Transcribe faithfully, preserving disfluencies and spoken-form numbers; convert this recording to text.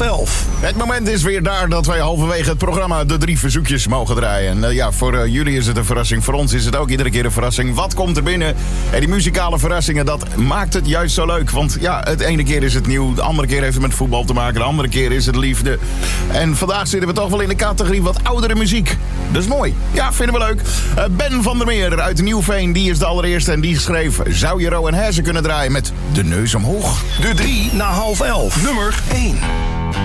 elf. Het moment is weer daar dat wij halverwege het programma de drie verzoekjes mogen draaien. En uh, ja, voor uh, jullie is het een verrassing. Voor ons is het ook iedere keer een verrassing. Wat komt er binnen? En die muzikale verrassingen, dat maakt het juist zo leuk. Want ja, het ene keer is het nieuw, de andere keer heeft het met voetbal te maken, de andere keer is het liefde. En vandaag zitten we toch wel in de categorie wat oudere muziek. Dat is mooi. Ja, vinden we leuk. Uh, Ben van der Meer uit Nieuwveen, die is de allereerste en die schreef: zou je Rowan Hersen kunnen draaien met De Neus Omhoog? De drie na half elf. Nummer één.